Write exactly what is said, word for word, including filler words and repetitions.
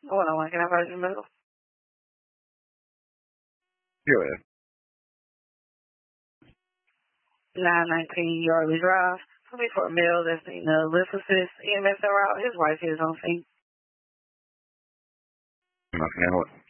Hold on, can I find you in the middle? Go ahead. nine nineteen Yardley Drive. Looking for a male that's in the lift assist E M S route. His wife is on scene. I can handle it.